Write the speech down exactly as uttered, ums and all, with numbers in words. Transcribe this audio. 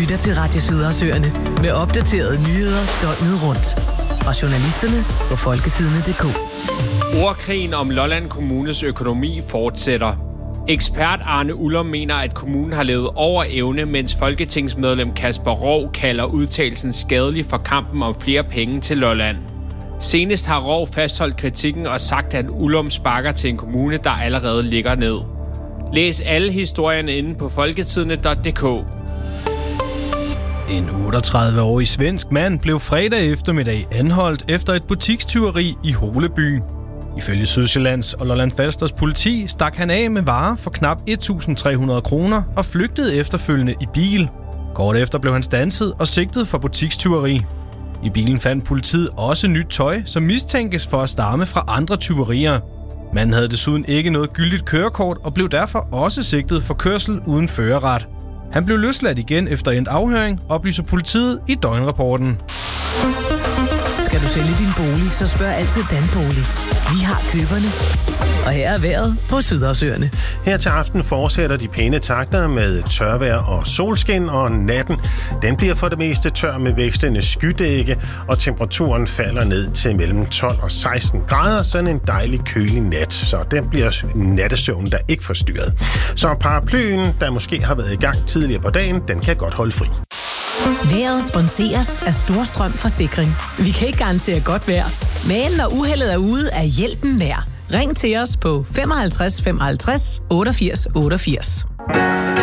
lytter til Radio Sydersøerne med opdaterede nyheder døgnet rundt. Fra journalisterne på folkesidene punktum d k. Ordkrigen om Lolland Kommunes økonomi fortsætter. Ekspert Arne Ullum mener, at kommunen har levet over evne, mens folketingsmedlem Kasper Roug kalder udtalelsen skadelig for kampen om flere penge til Lolland. Senest har Roug fastholdt kritikken og sagt, at Ullum sparker til en kommune, der allerede ligger ned. Læs alle historierne inde på folketidene punktum d k. En otteogtredive-årig svensk mand blev fredag eftermiddag anholdt efter et butikstyveri i Holeby. Ifølge Sydsjællands og Lolland Falsters politi stak han af med varer for knap et tusind tre hundrede kroner og flygtede efterfølgende i bil. Kort efter blev han standset og sigtet for butikstyveri. I bilen fandt politiet også nyt tøj, som mistænkes for at stamme fra andre tyverier. Manden havde desuden ikke noget gyldigt kørekort og blev derfor også sigtet for kørsel uden førerret. Han blev løsladt igen efter endt afhøring, oplyser politiet i døgnrapporten. Skal du sælge din bolig, så spørg altid Danbolig. Vi har køberne. Og her er vejret på Sydersøerne. Her til aften fortsætter de pæne takter med tørvejr og solskin, og natten den bliver for det meste tør med vekslende skydække, og temperaturen falder ned til mellem tolv og seksten grader. Sådan en dejlig kølig nat, så den bliver nattesøvnen der ikke forstyrret. Så paraplyen, der måske har været i gang tidligere på dagen, den kan godt holde fri. Vejret sponseres af Storstrøm Forsikring. Vi kan ikke garantere godt vejr, men når uheldet er ude, er hjælpen nær. Ring til os på femoghalvtreds femoghalvtreds otteogfirs otteogfirs.